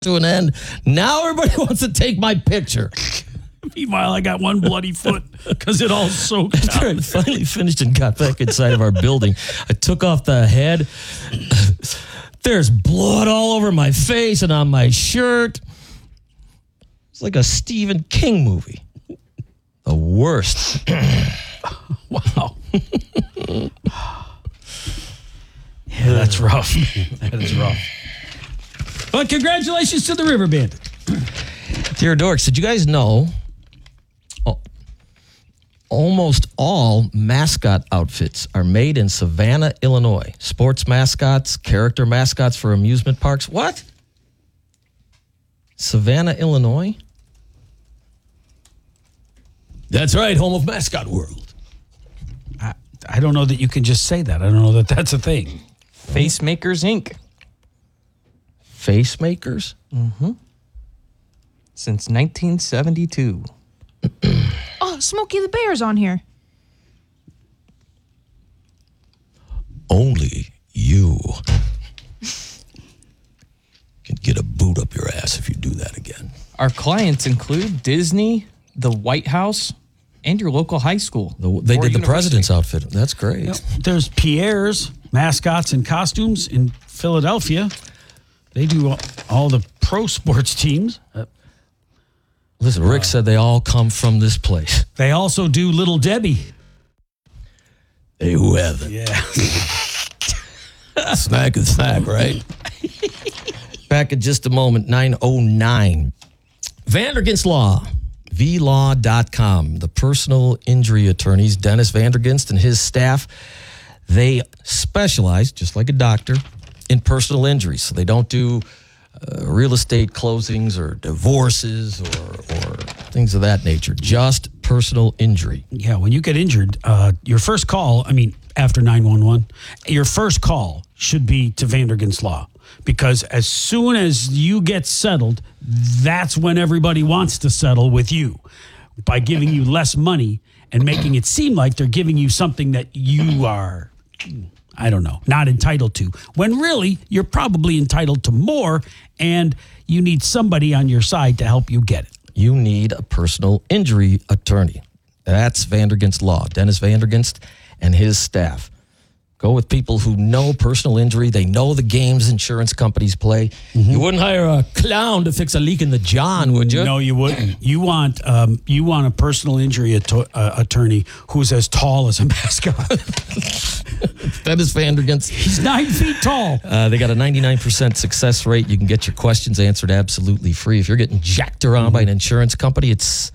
to an end. Now everybody wants to take my picture. Meanwhile, I got one bloody foot because it all soaked After I finally finished and got back inside of our building, I took off the head. There's blood all over my face and on my shirt. It's like a Stephen King movie. The worst. Wow. Yeah, that's rough. That is rough. But congratulations to the River Bandit. Dear Dorks, did you guys know almost all mascot outfits are made in Savannah, Illinois? Sports mascots, character mascots for amusement parks. What? Savannah, Illinois? That's right, home of Mascot World. I don't know that you can just say that. I don't know that that's a thing. Facemakers, Inc. Facemakers? Mm-hmm. Since 1972. Oh, Smokey the Bear's on here. Only you can get a boot up your ass if you do that again. Our clients include Disney, the White House, and your local high school. They did the president's outfit. That's great. Yep. There's Pierre's mascots and costumes in Philadelphia. They do all the pro sports teams. Listen, Rick said they all come from this place. They also do Little Debbie. Hey, who haven't? Yeah. Snack and snack, right? Back in just a moment, 9:09. Vanderginst Law, vlaw.com. The personal injury attorneys, Dennis Vanderginst and his staff, they specialize, just like a doctor, in personal injuries. So they don't do real estate closings or divorces or things of that nature. Just personal injury. Yeah, when you get injured, your first call, after 911, your first call should be to Vanderginst Law. Because as soon as you get settled, that's when everybody wants to settle with you. By giving you less money and making it seem like they're giving you something that you are, not entitled to. When really, you're probably entitled to more, and you need somebody on your side to help you get it. You need a personal injury attorney. That's Vanderginst Law. Dennis Vanderginst and his staff. Go with people who know personal injury. They know the games insurance companies play. Mm-hmm. You wouldn't hire a clown to fix a leak in the john, would you? No, you wouldn't. You want a personal injury attorney who's as tall as a mascot. Dennis Vanderginst. He's 9 feet tall. They got a 99% success rate. You can get your questions answered absolutely free. If you're getting jacked around by an insurance company, it's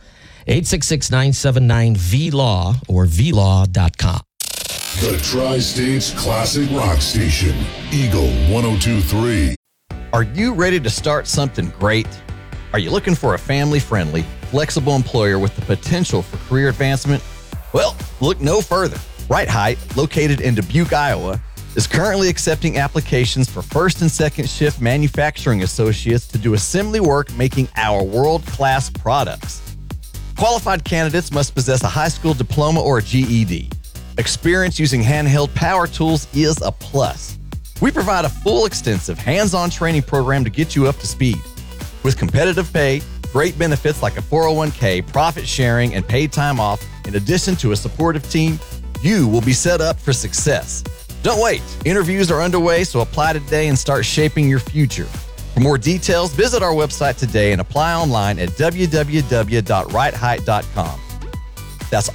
866-979-VLAW or VLAW.com. The Tri-States Classic Rock Station, Eagle 102.3. Are you ready to start something great? Are you looking for a family-friendly, flexible employer with the potential for career advancement? Well, look no further. Right Height, located in Dubuque, Iowa, is currently accepting applications for first and second shift manufacturing associates to do assembly work making our world-class products. Qualified candidates must possess a high school diploma or a GED. Experience using handheld power tools is a plus. We provide a full, extensive, hands-on training program to get you up to speed. With competitive pay, great benefits like a 401k, profit sharing, and paid time off, in addition to a supportive team, you will be set up for success. Don't wait. Interviews are underway, so apply today and start shaping your future. For more details, visit our website today and apply online at www.rightheight.com. That's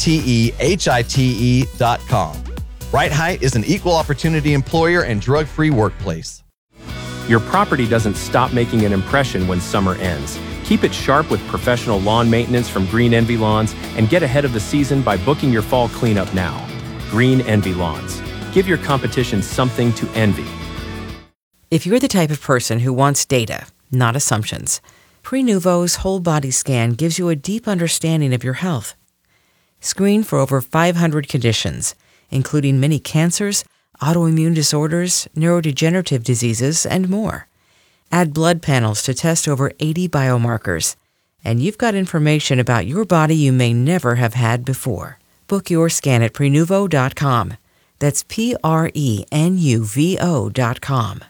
RITEHITE.com. Right Height is an equal opportunity employer and drug-free workplace. Your property doesn't stop making an impression when summer ends. Keep it sharp with professional lawn maintenance from Green Envy Lawns and get ahead of the season by booking your fall cleanup now. Green Envy Lawns. Give your competition something to envy. If you're the type of person who wants data, not assumptions, Prenuvo's whole body scan gives you a deep understanding of your health. Screen for over 500 conditions, including many cancers, autoimmune disorders, neurodegenerative diseases, and more. Add blood panels to test over 80 biomarkers, and you've got information about your body you may never have had before. Book your scan at Prenuvo.com. That's Prenuvo.com.